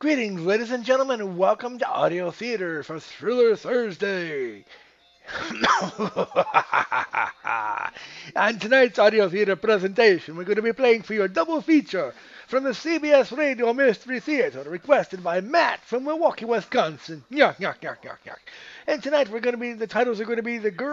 Greetings, ladies and gentlemen, and welcome to Audio Theater for Thriller Thursday. On tonight's Audio Theater presentation, we're going to be playing for you a double feature from the CBS Radio Mystery Theater, requested by Matt from Milwaukee, Wisconsin. Yuck, yuck, yuck, yuck, yuck. And tonight the titles are going to be The Girl